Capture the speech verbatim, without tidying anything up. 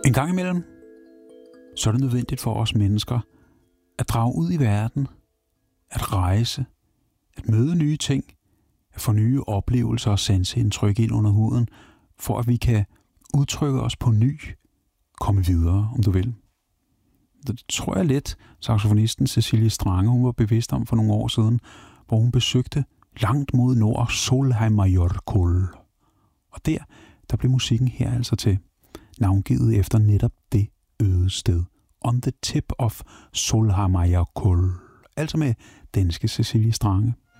En gang imellem, så er det nødvendigt for os mennesker at drage ud i verden, at rejse, at møde nye ting, at få nye oplevelser og sanseindtryk ind under huden, for at vi kan udtrykke os på ny, komme videre, om du vil. Det tror jeg lidt, saxofonisten Cecilie Strange, hun var bevidst om for nogle år siden, hvor hun besøgte langt mod nord Solheimajorkul. Og der, der blev musikken her altså til, navngivet efter netop det øde sted. On the tip of Solheimajorkul. Altså med danske Cecilie Strange.